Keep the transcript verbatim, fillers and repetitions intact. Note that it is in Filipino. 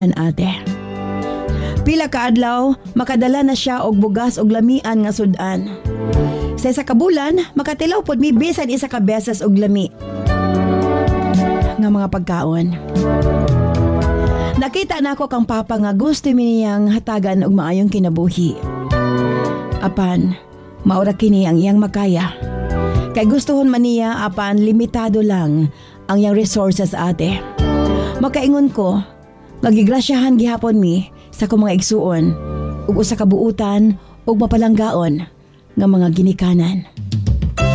ate. Pila ka adlaw makadala na siya og bugas og lamian nga sudan. Sa isa ka bulan makatilaw pod mi bisan isa ka beses og lami nga mga pagkaon. Nakita na ako kang papa nga gusto mi niyang hatagan og maayong kinabuhi. Apan maura kini ang iyang makaya. Kay gustuhon man niya apan limitado lang ang iyang resources ate. Makaingon ko nagigrasyahan gihapon mi sa akong mga igsuon ug usa ka buutan ug mapalanggaon nga mga ginikanan.